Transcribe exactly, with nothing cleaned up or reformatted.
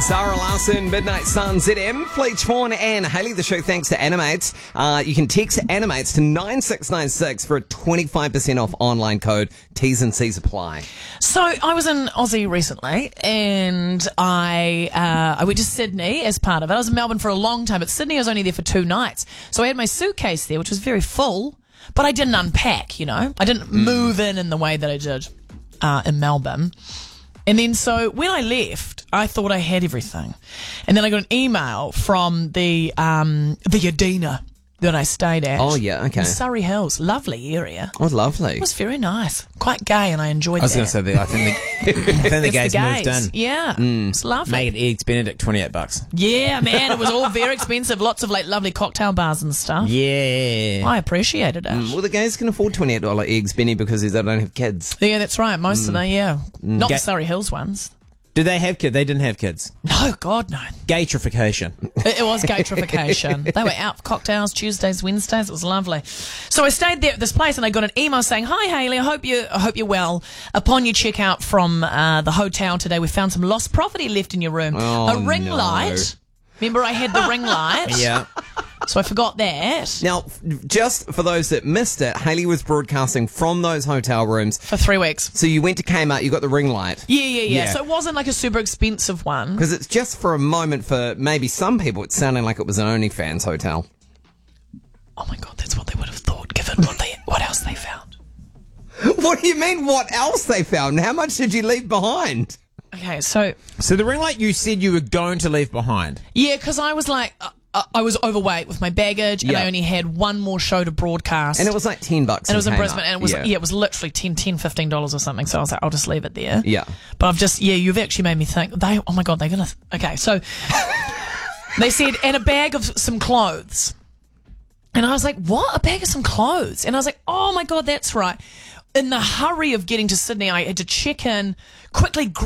Zara Larson, Midnight Sun, Z M, Fleet Fawn and Hayley. The show thanks to Animates. Uh, you can text Animates to nine six nine six for a twenty-five percent off online code. T's and C's apply. So I was in Aussie recently, and I uh, I went to Sydney as part of it. I was in Melbourne for a long time, but Sydney I was only there for two nights. So I had my suitcase there, which was very full, but I didn't unpack, you know. I didn't mm. move in in the way that I did uh, in Melbourne. And then so when I left, I thought I had everything. And then I got an email from the um, the Adina that I stayed at. Oh, yeah, okay. In Surrey Hills. Lovely area. Oh, lovely. It was very nice. Quite gay, and I enjoyed I was that. going to say, that I think the, I think the gays the moved gays. in. Yeah. Mm. It's lovely. Made Eggs Benedict twenty-eight bucks. Yeah, man. It was all very expensive. Lots of like lovely cocktail bars and stuff. Yeah. I appreciated it. Mm, well, the guys can afford twenty-eight dollars eggs, Benny, because they don't have kids. Yeah, that's right. Most Mm. of them, yeah. Not Ga- the Surrey Hills ones. Did they have kids? They didn't have kids. No, God, no. Gaytrification. It, it was gaytrification. They were out for cocktails Tuesdays, Wednesdays. It was lovely. So I stayed there at this place, and I got an email saying, "Hi, Hayley. I hope you, I hope you're well. Upon your checkout from uh, the hotel today, we found some lost property left in your room. Oh, a ring no. light. Remember, I had the ring light. Yeah. So I forgot that Now, just for those that missed it, Hayley was broadcasting from those hotel rooms. for three weeks. So you went to Kmart, you got the ring light. Yeah, yeah, yeah, Yeah. So it wasn't like a super expensive one. Because it's just for a moment for maybe some people, it's sounding like it was an OnlyFans hotel. Oh my God, that's what they would have thought, given what they, what else they found. What do you mean, what else they found? How much did you leave behind? Okay, so So the ring light you said you were going to leave behind. yeah, because I was like, uh, uh, I was overweight with my baggage, and Yeah. I only had one more show to broadcast. And it was like ten bucks. And it was in Kmart. Brisbane, and it was yeah. yeah. it was literally ten, ten, fifteen dollars or something. So I was like, I'll just leave it there. Yeah. But I've just yeah, you've actually made me think. They oh my God, they're gonna okay. So they said and a bag of some clothes, and I was like, what? A bag of some clothes? And I was like, oh my God, that's right. In the hurry of getting to Sydney, I had to check in quickly.